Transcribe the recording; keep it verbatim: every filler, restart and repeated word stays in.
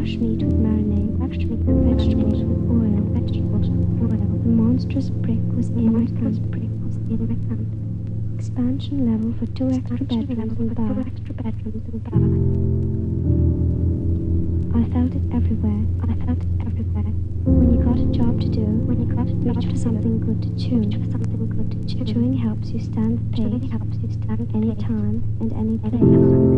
fresh meat with marinade, fresh meat with vegetables with oil, vegetables with oil. The monstrous brick was in my camp. Brick was in my camp. Expansion level for two extra bedrooms and bath. Two extra bedrooms and bath. I felt it everywhere. I felt it everywhere. When you got a job to do, when you got a job reach for something good to chew. Reach for something good to chew. Chewing helps you stand the pace. Chewing helps you stand any time and any place.